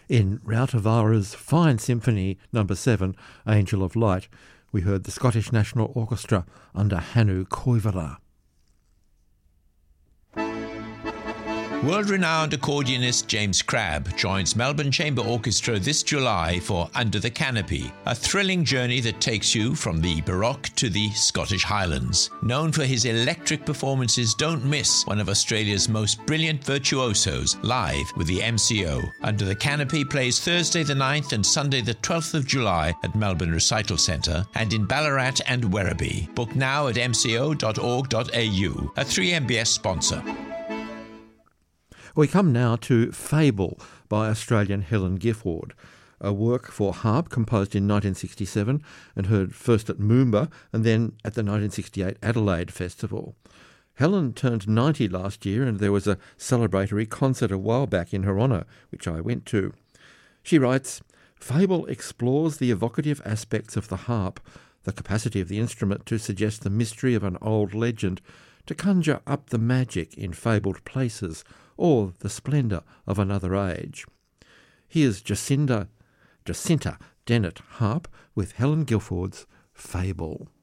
In Rautavaara's fine symphony No. 7, Angel of Light, we heard the Scottish National Orchestra under Hannu Koivara. World-renowned accordionist James Crabb joins Melbourne Chamber Orchestra this July for Under the Canopy, a thrilling journey that takes you from the Baroque to the Scottish Highlands. Known for his electric performances, don't miss one of Australia's most brilliant virtuosos live with the MCO. Under the Canopy plays Thursday the 9th and Sunday the 12th of July at Melbourne Recital Centre and in Ballarat and Werribee. Book now at mco.org.au, a 3MBS sponsor. We come now to Fable by Australian Helen Gifford, a work for harp composed in 1967 and heard first at Moomba and then at the 1968 Adelaide Festival. Helen turned 90 last year and there was a celebratory concert a while back in her honour, which I went to. She writes, Fable explores the evocative aspects of the harp, the capacity of the instrument to suggest the mystery of an old legend, to conjure up the magic in fabled places, or the splendour of another age. Here's Jacinta Dennett Harp with Helen Gifford's Fable.